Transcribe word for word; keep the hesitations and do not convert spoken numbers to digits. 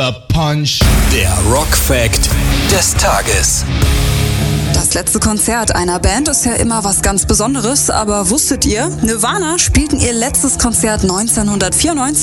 a punch. Der Rock-Fact des Tages. Das letzte Konzert einer Band ist ja immer was ganz Besonderes, aber wusstet ihr, Nirvana spielten ihr letztes Konzert neunzehnhundertvierundneunzig